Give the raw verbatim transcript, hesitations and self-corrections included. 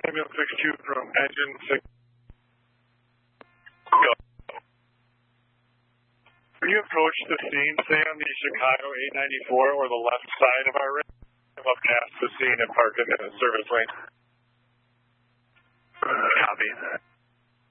Samuel six two from engine six. Go. When you approach the scene, stay on the Chicago eight ninety-four or the left side of our ramp, up past the scene and park in the service lane. Copy.